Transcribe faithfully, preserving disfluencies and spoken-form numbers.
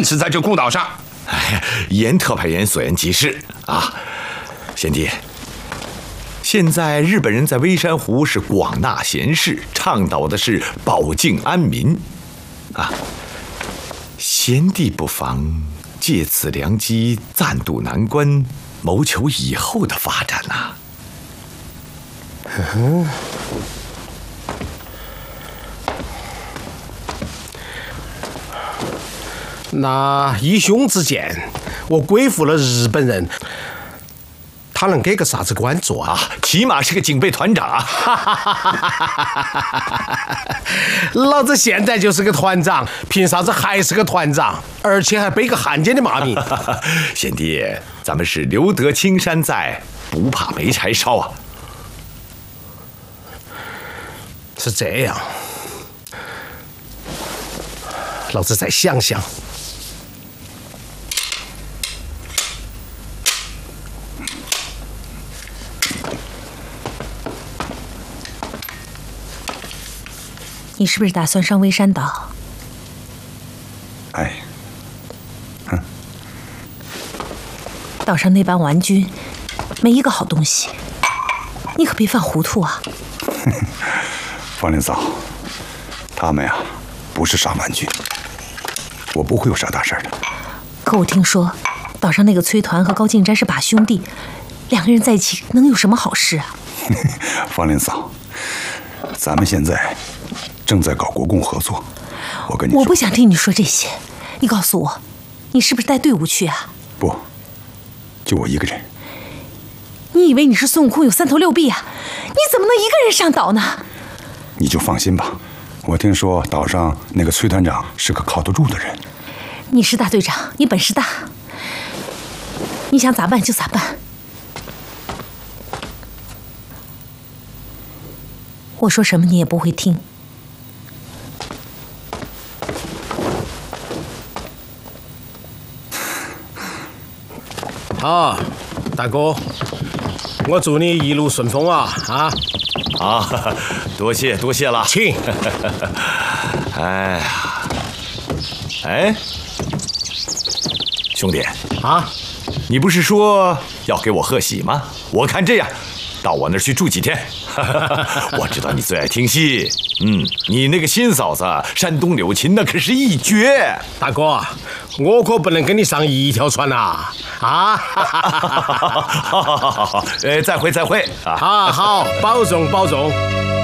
持在这孤岛上。 哎，严特派员所言极是啊，贤弟。现在日本人在微山湖是广纳贤士，倡导的是保境安民，啊，贤弟不妨借此良机暂渡难关，谋求以后的发展呐、啊。 嗯，那以兄之见，我归附了日本人。他能给个啥子官做啊？ 起码是个警备团长啊！ 老子现在就是个团长，凭啥子还是个团长？而且还背个汉奸的骂名。 贤弟，咱们是留得青山在，不怕没柴烧啊！ 是这样，老子再想想。 你是不是打算上微山岛？ 哎，哼， 岛上那帮顽军，没一个好东西，你可别犯糊涂啊！ 方令嫂，他们呀，不是啥顽军，我不会有啥大事的。 可我听说，岛上那个崔团和高敬斋是把兄弟，两个人在一起能有什么好事啊？ 方令嫂，咱们现在正在搞国共合作，我跟你说， 我不想听你说这些。你告诉我，你是不是带队伍去啊？ 不，就我一个人。 你以为你是孙悟空有三头六臂啊？你怎么能一个人上岛呢？ 你就放心吧，我听说岛上那个崔团长是个靠得住的人。 你是大队长，你本事大，你想咋办就咋办。我说什么你也不会听。 好，大哥，我祝你一路顺风啊！啊啊，多谢多谢了， 请。 哎呀，哎，兄弟啊， 你不是说要给我贺喜吗？我看这样，到我那儿去住几天。我知道你最爱听戏，嗯，你那个新嫂子山东柳琴那可是一绝。 大哥，我可不能跟你上一条船呐！啊！ 好好好好好，呃，再会再会啊！ 好好，保重保重。